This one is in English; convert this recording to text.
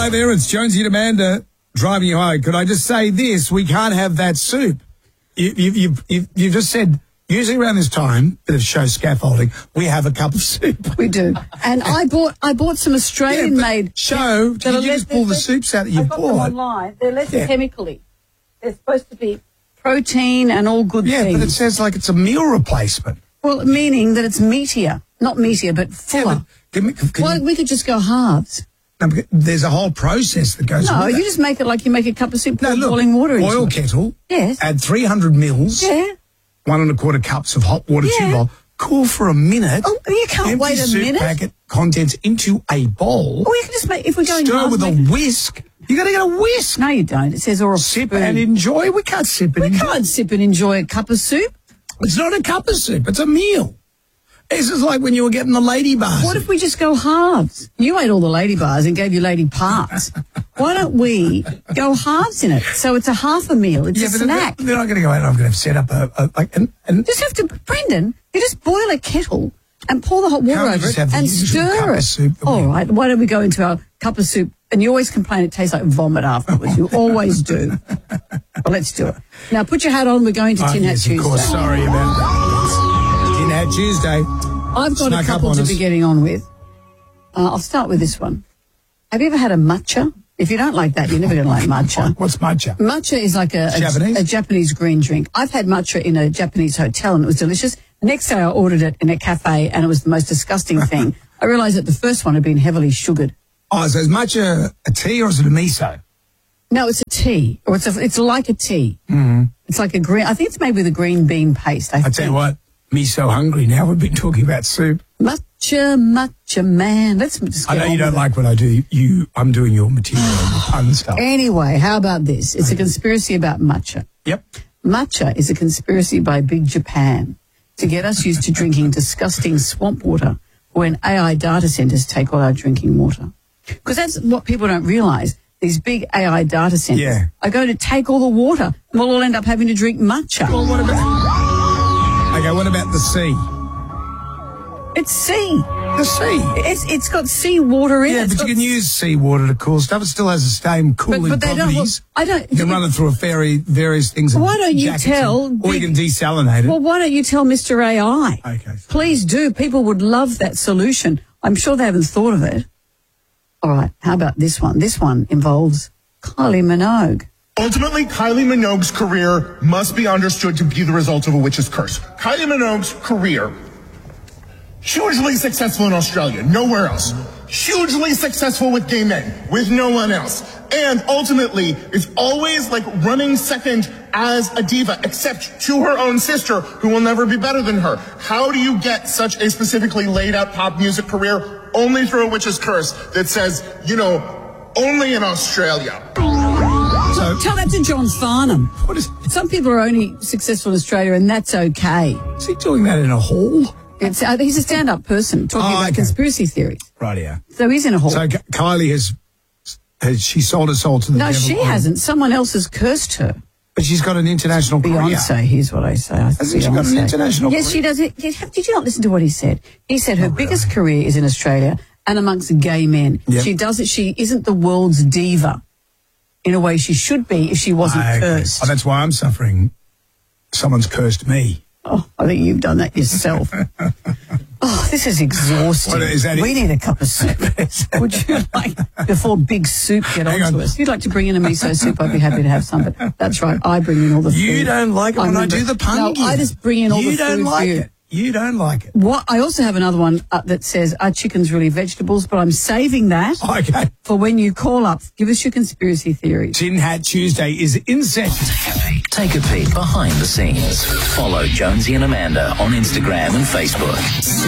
Hi there, it's Jonesy and Amanda driving you home. Could I just say this? We can't have that soup. You've just said, usually around this time, bit of show scaffolding, we have a cup of soup. We do. And I bought some Australian-made... Show, did you just pull the soups out that you bought? I got them online. They're less chemically. They're supposed to be protein and all good things. Yeah, but it says like it's a meal replacement. Well, meaning that it's meatier. Not meatier, but fuller. Yeah, we could just go halves. No, there's a whole process that goes on. No, you just make it like you make a cup of soup, pour boiling water into it. Oil kettle. Yes. Add 300 mils. Yeah. 1 1/4 cups of hot water, 2 bowls. Cool for a minute. Oh, you can't wait a minute. Empty soup packet contents into a bowl. Oh, you can just make, if we're going stir with a whisk. You got to get a whisk. No, you don't. It says or a sip spoon. and enjoy. We can't sip and enjoy. We can't sip and enjoy a cup of soup. It's not a cup of soup. It's a meal. This is like when you were getting the lady bars. What if we just go halves? You ate all the lady bars and gave you lady parts. Why don't we go halves in it? So it's a half a meal. It's a snack. They're not going to go out. I'm going to set up and just have to, Brendan. You just boil a kettle and pour the hot water over it and stir it. All right. Why don't we go into our cup of soup? And you always complain it tastes like vomit afterwards. You always do. Well, let's do it. Now put your hat on. We're going to Tin Hat Tuesday. Of course. Sorry about that. Tin Hat Tuesday. I've got a couple to be getting on with. I'll start with this one. Have you ever had a matcha? If you don't like that, you're never going to like matcha. What's matcha? Matcha is like a Japanese green drink. I've had matcha in a Japanese hotel and it was delicious. The next day I ordered it in a cafe and it was the most disgusting thing. I realised that the first one had been heavily sugared. Oh, so is matcha a tea or is it a miso? No, it's a tea. Or it's like a tea. Mm-hmm. It's like a green... I think it's made with a green bean paste. I tell you what. Me so hungry now. We've been talking about soup. Matcha man. Let's just I know you don't like what I do. I'm doing your material and the fun stuff. Anyway, how about this? It's a conspiracy about matcha. Yep. Matcha is a conspiracy by Big Japan to get us used to drinking disgusting swamp water when AI data centers take all our drinking water. Because that's what people don't realise. These big AI data centers are going to take all the water and we'll all end up having to drink matcha. Well, what about the sea? It's sea. The sea. It's got sea water in it. Yeah, but you can use sea water to cool stuff. It still has the same cooling properties. You can run it through various things. Why don't you tell... Or you can desalinate it. Well, why don't you tell Mr. AI? Okay. Please do. People would love that solution. I'm sure they haven't thought of it. All right, how about this one? This one involves Kylie Minogue. Ultimately, Kylie Minogue's career must be understood to be the result of a witch's curse. Kylie Minogue's career, hugely successful in Australia, nowhere else. Hugely successful with gay men, with no one else. And ultimately, is always like running second as a diva, except to her own sister, who will never be better than her. How do you get such a specifically laid out pop music career only through a witch's curse that says, only in Australia? So, tell that to John Farnham. Some people are only successful in Australia, and that's okay. Is he doing that in a hall? He's a stand-up person talking about conspiracy theories. Right, yeah. So he's in a hall. So Kylie has she sold her soul to the devil? No, she hasn't. Someone else has cursed her. But she's got an international career. Beyonce, here's what I say. Hasn't she got an international career? Yes, she does. Did you not listen to what he said? He said her biggest career is in Australia and amongst gay men. Yep. She does it. She isn't the world's diva in a way she should be if she wasn't cursed. Oh, that's why I'm suffering. Someone's cursed me. Oh, I think you've done that yourself. Oh, this is exhausting. We need a cup of soup. Would you like, before Big Soup get on to us? If you'd like to bring in a miso soup, I'd be happy to have some. But that's right, I bring in all the food. You don't like it when I do the pungi. No, I just bring in all the food. You don't like it. You don't like it. What? I also have another one that says, are chickens really vegetables? But I'm saving that for when you call up. Give us your conspiracy theories. Tin Hat Tuesday is in session. Take a peek behind the scenes. Follow Jonesy and Amanda on Instagram and Facebook.